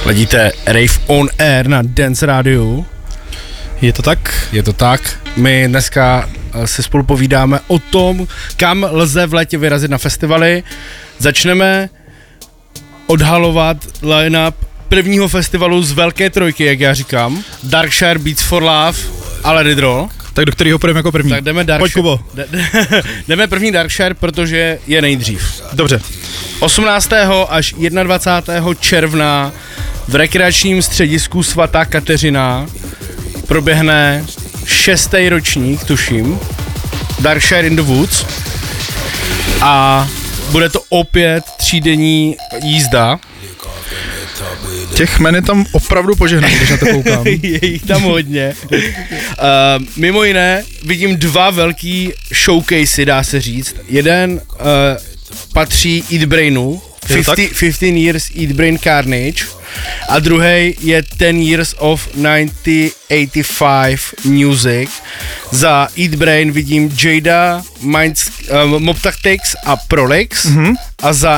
Ladíte Rave on Air na Dance Radio. Je to tak? Je to tak. My dneska si spolu povídáme o tom, kam lze v létě vyrazit na festivaly. Začneme odhalovat line-up prvního festivalu z Velké trojky, jak já říkám. Darkshire Beats for Love a Let It Roll. Tak do kterého půjdeme jako první? Tak jdeme Darkshire. Pojď, Kubo. Jdeme první Darkshire, protože je nejdřív. Dobře. 18. až 21. června v rekreačním středisku Svatá Kateřina proběhne 6. ročník, tuším, Darkshire in the Woods a bude to opět 3denní jízda. Těch jmen je tam opravdu požehnaný, když na to koukám. Je jich tam hodně. Mimo jiné vidím dva velký showcasey, dá se říct. Jeden patří Eat Brainu, 15 Years Eat Brain Carnage, a druhý je 10 Years of 1985 Music. Za Eat Brain vidím Jada, Mob Tactics a Prolix, a za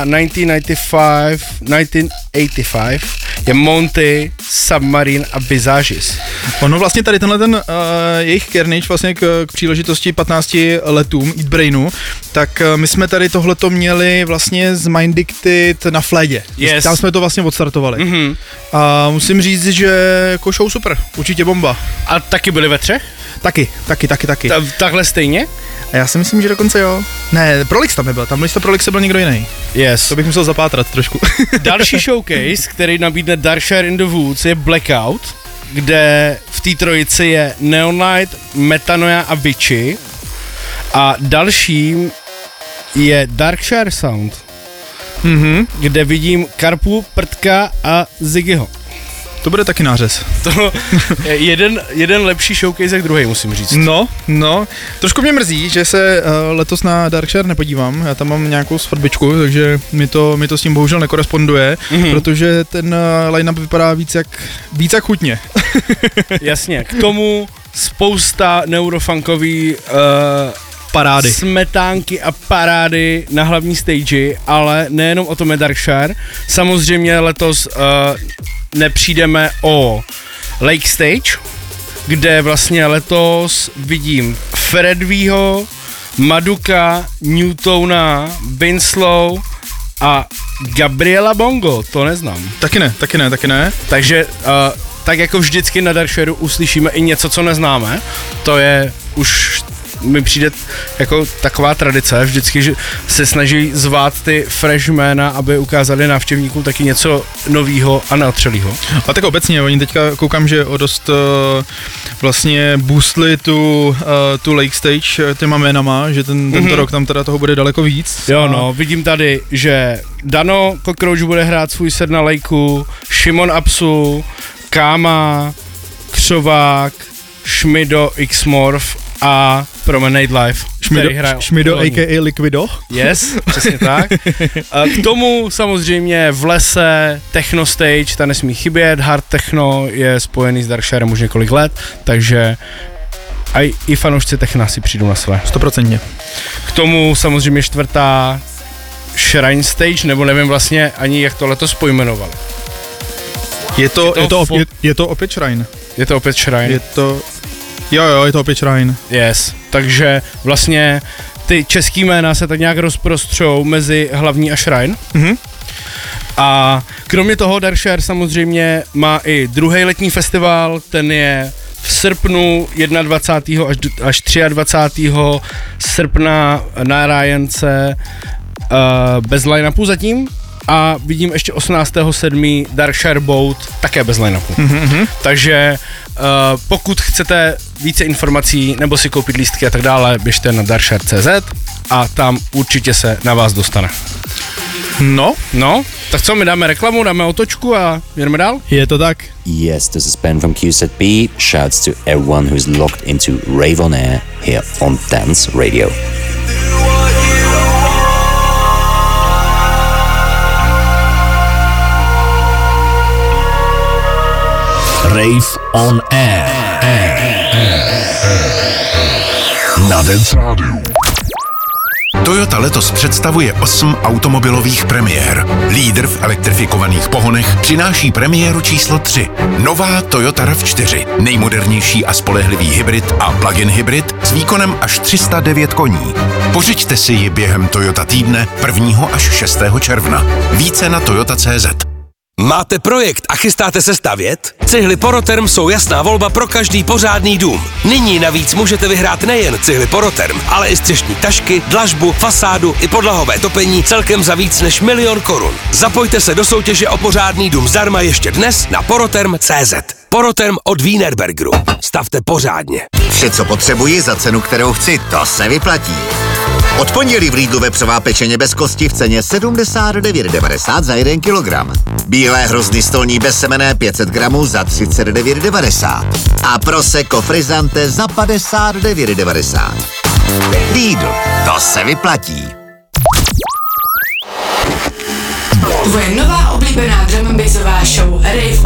1985 je Monty, Submarine a Visages. Ono vlastně tady tenhle ten jejich Carnage vlastně k příležitosti 15 letům Eat Brainu, tak my jsme tady tohleto měli vlastně z Mindicted na Flédě. Yes. Tam jsme to vlastně odstartovali. A musím říct, že jako show super, určitě bomba. A taky byli ve třech? Taky. Takhle stejně? A já si myslím, že dokonce jo. Ne, Prolix tam nebyl, tam místo Prolixe byl někdo jiný. Yes. To bych musel zapátrat trošku. Další showcase, který nabídne Darkshire in the Woods, je Blackout, kde v té trojici je Neonlight, Metanoia a Witchy. A dalším je Darkshire Sound, kde vidím Karpu, Prtka a Ziggyho. To bude taky nářez. To je jeden lepší showcase jak druhý, musím říct. No. Trošku mě mrzí, že se letos na Darkshire nepodívám. Já tam mám nějakou svatbičku, takže mi to s tím bohužel nekoresponduje, protože ten line-up vypadá víc jak chutně. Jasně, k tomu spousta neurofunkový parády. Smetánky a parády na hlavní stage, ale nejenom o tom je Darkshire. Samozřejmě letos nepřijdeme o Lake Stage, kde vlastně letos vidím Fredvyho, Maduka, Newtona, Winslow a Gabriela Bongo, to neznám. Taky ne. Takže tak jako vždycky na Darkshireu uslyšíme i něco, co neznáme. To je už mi přijde jako taková tradice, vždycky že se snaží zvát ty fresh jména, aby ukázali návštěvníkům taky něco novýho a neotřelýho. A tak obecně, oni teďka koukám, že o dost vlastně boostli tu Lake Stage těma jménama, že tento rok tam teda toho bude daleko víc. Jo no, vidím tady, že Dano Cockroach bude hrát svůj set na Lakeu, Šimon Apsu, Káma, Křovák, Šmido, X-Morph a Promenade Live. Šmido a.k.a. Liquido. Yes, přesně tak. K tomu samozřejmě v lese Techno Stage, ta nesmí chybět, Hard Techno je spojený s Darkshirem už několik let, takže i fanoušci techna si přijdou na své. 100%. K tomu samozřejmě 4. Shrine Stage, nebo nevím vlastně ani jak to letos pojmenovali. Je to opět Shrine. Je to opět Shrine. Jo, je to opět Shrine. Yes, takže vlastně ty český jména se tak nějak rozprostřou mezi hlavní a Shrine. A kromě toho Darkshire samozřejmě má i druhý letní festival, ten je v srpnu 21. až 23. srpna na Rájence bez line-upu zatím. A vidím ještě 18.7. Darkshire Boat, také bez line-upu. Takže pokud chcete více informací nebo si koupit lístky a tak dále, běžte na darkshire.cz a tam určitě se na vás dostane. No, tak co, my dáme reklamu, dáme otočku a jdeme dál? Je to tak. Yes, this is Ben from QZB. Shouts to everyone who's locked into Rave on Air here on Dance Radio. Rave on Air. Na Dance Radio. Toyota letos představuje 8 automobilových premiér. Lídr v elektrifikovaných pohonech přináší premiéru číslo 3. Nová Toyota RAV4. Nejmodernější a spolehlivý hybrid a plug-in hybrid s výkonem až 309 koní. Pořiďte si ji během Toyota týdne 1. až 6. června. Více na toyota.cz. Máte projekt a chystáte se stavět? Cihly Poroterm jsou jasná volba pro každý pořádný dům. Nyní navíc můžete vyhrát nejen cihly Poroterm, ale i střešní tašky, dlažbu, fasádu i podlahové topení celkem za víc než 1 000 000 korun. Zapojte se do soutěže o pořádný dům zdarma ještě dnes na poroterm.cz. Poroterm od Wienerbergeru. Stavte pořádně. Vše, co potřebuji za cenu, kterou chci, to se vyplatí. Od pondělí v Lidlu vepřová pečeně bez kosti v ceně 79,90 za 1 kilogram. Bílé hrozny stolní bezsemenné 500 gramů za 39,90. A prosecco frizzante za 59,90. Lidl, to se vyplatí. Tvoje nová oblíbená drum and bassová show Rave